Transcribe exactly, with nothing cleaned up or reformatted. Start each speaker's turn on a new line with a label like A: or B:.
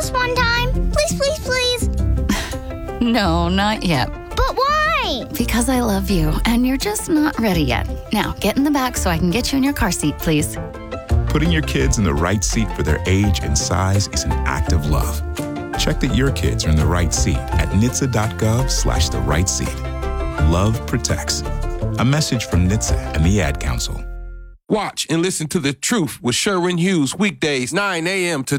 A: just one time? Please, please, please.
B: No, not yet.
A: But why?
B: Because I love you, and you're just not ready yet. Now, get in the back so I can get you in your car seat, please.
C: Putting your kids in the right seat for their age and size is an act of love. Check that your kids are in the right seat at N H T S A dot gov slash the right seat. Love protects. A message from N H T S A and the Ad Council.
D: Watch and listen to The Truth with Sherwin Hughes weekdays nine a.m. to